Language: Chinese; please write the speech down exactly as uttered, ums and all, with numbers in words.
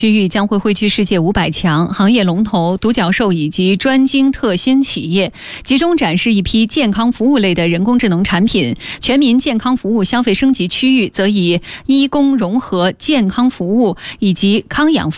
区域将会汇聚世界五百强行业龙头、独角兽以及专精特新企业，集中展示一批健康服务类的人工智能产品。全民健康服务消费升级区域则以医工融合健康服务以及康养服务